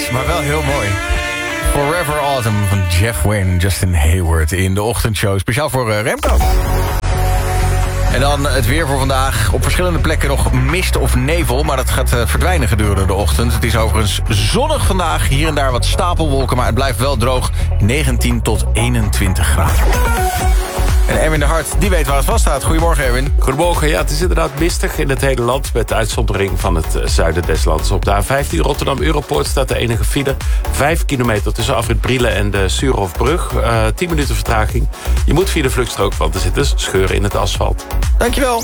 maar wel heel mooi. Forever Autumn van Jeff Wynne, Justin Hayward in de ochtendshow. Speciaal voor Remco. En dan het weer voor vandaag. Op verschillende plekken nog mist of nevel, maar dat gaat verdwijnen gedurende de ochtend. Het is overigens zonnig vandaag. Hier en daar wat stapelwolken, maar het blijft wel droog. 19 tot 21 graden. En Erwin de Hart, die weet waar het vast staat. Goedemorgen, Erwin. Goedemorgen. Ja, het is inderdaad mistig in het hele land... met de uitzondering van het zuiden des lands. Op de A15 Rotterdam-Europoort staat de enige file. 5 kilometer tussen Afrit Brielen en de Suurhofbrug. 10 minuten vertraging. Je moet via de vluchtstrook, want er zitten scheuren in het asfalt. Dankjewel.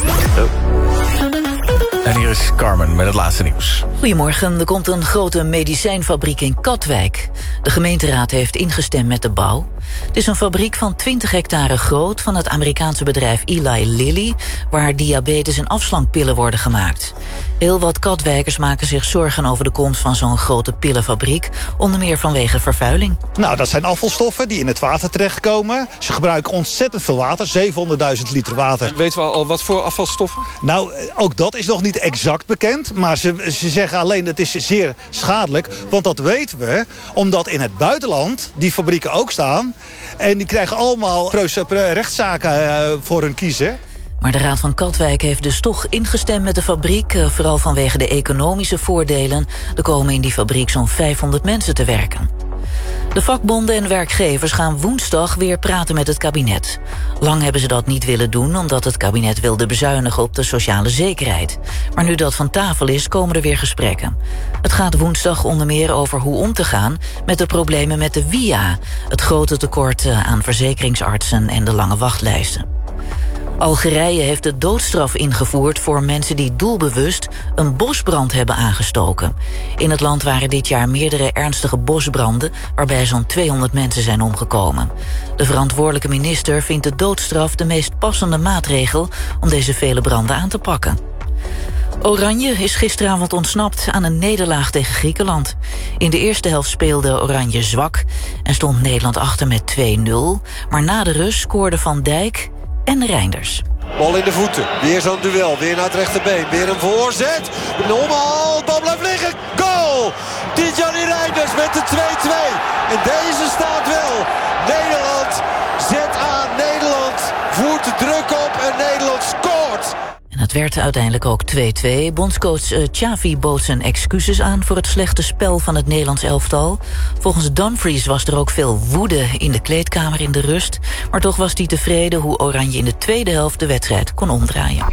En hier is Carmen met het laatste nieuws. Goedemorgen. Er komt een grote medicijnfabriek in Katwijk. De gemeenteraad heeft ingestemd met de bouw. Het is een fabriek van 20 hectare groot... van het Amerikaanse bedrijf Eli Lilly... waar diabetes- en afslankpillen worden gemaakt. Heel wat Katwijkers maken zich zorgen over de komst van zo'n grote pillenfabriek... onder meer vanwege vervuiling. Nou, dat zijn afvalstoffen die in het water terechtkomen. Ze gebruiken ontzettend veel water, 700.000 liter water. Weten we al wat voor afvalstoffen? Nou, ook dat is nog niet exact bekend. Maar ze zeggen alleen dat het is zeer schadelijk. Want dat weten we, omdat in het buitenland die fabrieken ook staan. En die krijgen allemaal rechtszaken voor hun kiezen. Maar de Raad van Katwijk heeft dus toch ingestemd met de fabriek... vooral vanwege de economische voordelen. Er komen in die fabriek zo'n 500 mensen te werken. De vakbonden en werkgevers gaan woensdag weer praten met het kabinet. Lang hebben ze dat niet willen doen... omdat het kabinet wilde bezuinigen op de sociale zekerheid. Maar nu dat van tafel is, komen er weer gesprekken. Het gaat woensdag onder meer over hoe om te gaan... met de problemen met de WIA... het grote tekort aan verzekeringsartsen en de lange wachtlijsten. Algerije heeft de doodstraf ingevoerd voor mensen die doelbewust een bosbrand hebben aangestoken. In het land waren dit jaar meerdere ernstige bosbranden waarbij zo'n 200 mensen zijn omgekomen. De verantwoordelijke minister vindt de doodstraf de meest passende maatregel om deze vele branden aan te pakken. Oranje is gisteravond ontsnapt aan een nederlaag tegen Griekenland. In de eerste helft speelde Oranje zwak en stond Nederland achter met 2-0. Maar na de rust scoorden Van Dijk en Reinders. Bal in de voeten. Weer zo'n duel. Weer naar het rechterbeen. Weer een voorzet. Een omhaal. Bal blijft liggen. Goal! Tidjani Reinders met de 2-2. En deze staat wel. Nederland zet aan. Nederland voert de druk op. En Nederland scoort. En het werd uiteindelijk ook 2-2. Bondscoach Xavi bood zijn excuses aan voor het slechte spel van het Nederlands elftal. Volgens Dumfries was er ook veel woede in de kleedkamer in de rust. Maar toch was hij tevreden hoe Oranje in de tweede helft de wedstrijd kon omdraaien.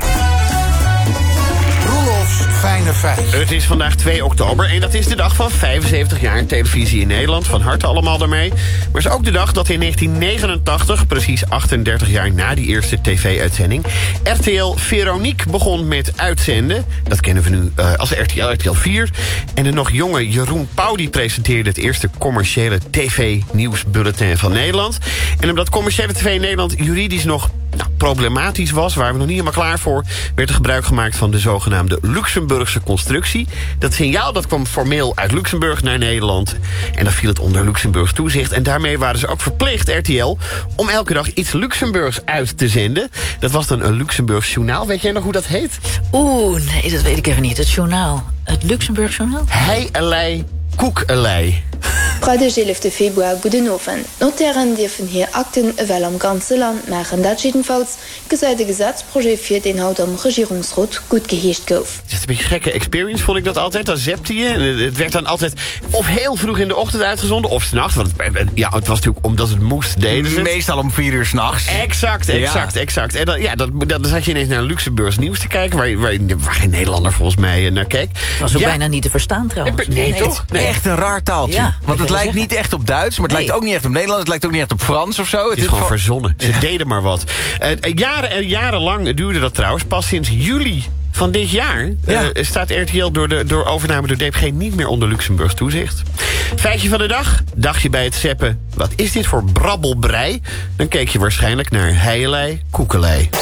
Fijne feitjes. Het is vandaag 2 oktober en dat is de dag van 75 jaar televisie in Nederland. Van harte allemaal daarmee. Maar het is ook de dag dat in 1989, precies 38 jaar na die eerste tv-uitzending... RTL Veronique begon met uitzenden. Dat kennen we nu als RTL 4. En de nog jonge Jeroen Pauw die presenteerde het eerste commerciële tv-nieuwsbulletin van Nederland. En omdat commerciële tv in Nederland juridisch nog problematisch was, waren we nog niet helemaal klaar voor, werd er gebruik gemaakt van de zogenaamde Luxemburgse constructie. Dat signaal dat kwam formeel uit Luxemburg naar Nederland. En dan viel het onder Luxemburgs toezicht. En daarmee waren ze ook verplicht, RTL, om elke dag iets Luxemburgs uit te zenden. Dat was dan een Luxemburgs journaal. Weet jij nog hoe dat heet? Nee, dat weet ik even niet. Het journaal. Het Luxemburgs journaal? Hei-elei, koek-elei. Freude 11. Februar Goedenoven. Notieren dürfen hier Akten wel am ganze Land machen. Dat jedenfalls gezeit de Gesetzproject für den Haut am Regierungsrat goed geheescht gouf. Het is een beetje een gekke experience, vond ik dat altijd. Dan zepte je. Het werd dan altijd of heel vroeg in de ochtend uitgezonden, of 's nachts. Want het was natuurlijk omdat het moest, deden ze. Meestal om 4 uur 's nachts. Exact. En dan zat je ineens naar Luxemburgs nieuws te kijken, waar geen Nederlander volgens mij naar keek. Het was ook bijna niet te verstaan trouwens. Nee, toch? Nee. Echt een raar taaltje. Ja, want het lijkt niet echt op Duits, maar het lijkt ook niet echt op Nederlands. Het lijkt ook niet echt op Frans of zo. Het is gewoon verzonnen. Ze deden maar wat. Jarenlang duurde dat trouwens. Pas sinds juli van dit jaar staat RTL door overname door DPG niet meer onder Luxemburgs toezicht. Feitje van de dag. Dacht je bij het zeppen, wat is dit voor brabbelbrei? Dan keek je waarschijnlijk naar heielei, koekelei.